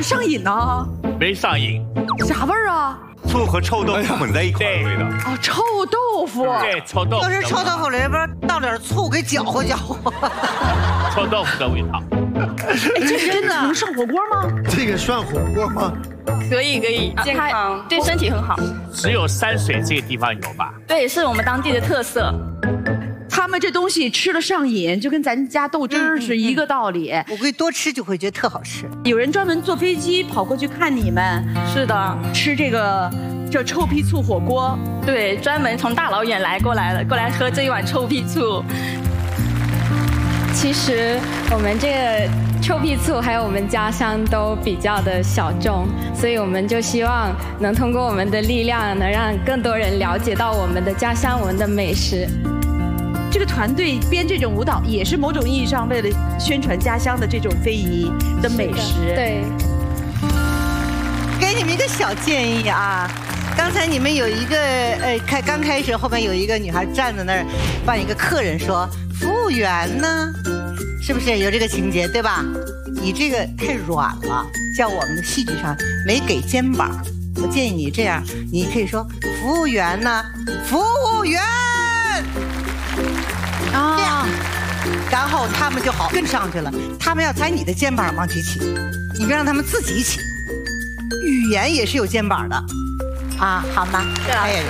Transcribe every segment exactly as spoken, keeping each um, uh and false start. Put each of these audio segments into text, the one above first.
上瘾呢？ 没上瘾。 啥味儿啊？ 醋和臭豆腐混在一块的味道。 哦，臭豆腐。 对，臭豆腐。 要是臭豆腐里边倒点醋给搅和搅和。 臭豆腐的味道。 哎，这真的能上火锅吗？ 这个算火锅吗？ 可以可以，健康对身体很好。 只有山水这个地方有吧？ 对，是我们当地的特色。 他们这东西吃了上瘾，就跟咱家豆汁儿是一个道理。 我估计多吃就会觉得特好吃。 有人专门坐飞机跑过去看你们， 是的， 吃这个叫臭屁醋火锅。 对，专门从大老远来过来了，过来喝这一碗臭屁醋。 其实我们这个臭屁醋还有我们家乡都比较的小众，所以我们就希望能通过我们的力量，能让更多人了解到我们的家乡，我们的美食。 这个团队编这种舞蹈，也是某种意义上为了宣传家乡的这种非遗的美食。 对， 给你们一个小建议啊，刚才你们有一个呃，开刚开始后面有一个女孩站在那儿，帮一个客人说服务员呢，是不是有这个情节对吧？你这个太软了，叫我们的戏剧上没给肩膀。我建议你这样，你可以说服务员呢，服务员。这样，然后他们就好跟上去了。他们要踩你的肩膀往起起，你别让他们自己起。语言也是有肩膀的，啊，好吗？ 对老师。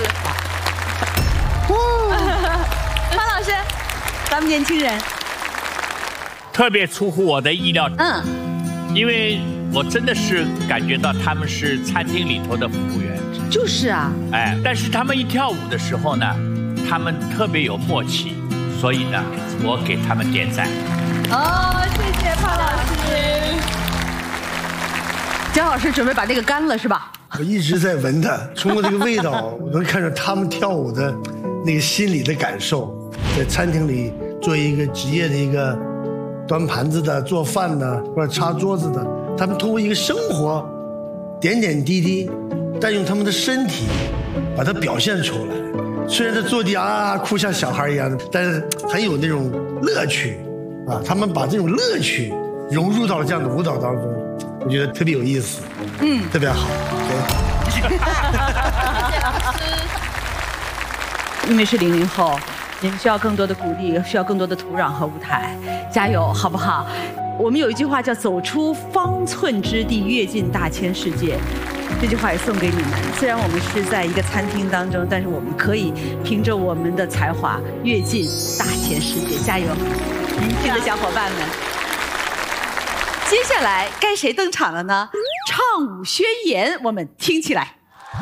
潘老师，咱们年轻人特别出乎我的意料。 嗯， 因为我真的是感觉到他们是餐厅里头的服务员。 就是啊。 哎，但是他们一跳舞的时候呢，他们特别有默契。所以呢，我给他们点赞。 哦，谢谢潘老师。姜老师准备把那个干了是吧？ 我一直在闻它，通过这个味道，我能看出他们跳舞的那个心理的感受。在餐厅里做一个职业的一个端盘子的、做饭的或者擦桌子的，他们通过一个生活点点滴滴，但用他们的身体把它表现出来。虽然他坐地啊哭像小孩一样的，但是很有那种乐趣啊！他们把这种乐趣融入到了这样的舞蹈当中，我觉得特别有意思，嗯，特别好。 谢谢老师。因为是零零后，你们需要更多的鼓励，需要更多的土壤和舞台，加油，好不好？我们有一句话叫"走出方寸之地，跃进大千世界"，这句话也送给你们。虽然我们是在一个餐厅当中，但是我们可以凭着我们的才华跃进大千世界，加油！年轻的小伙伴们，接下来该谁登场了呢？唱舞宣言，我们听起来。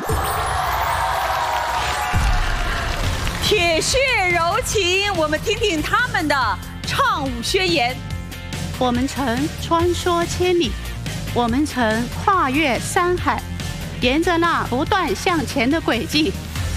铁血柔情，我们听听他们的唱舞宣言。 我们曾穿梭千里，我们曾跨越山海，沿着那不断向前的轨迹，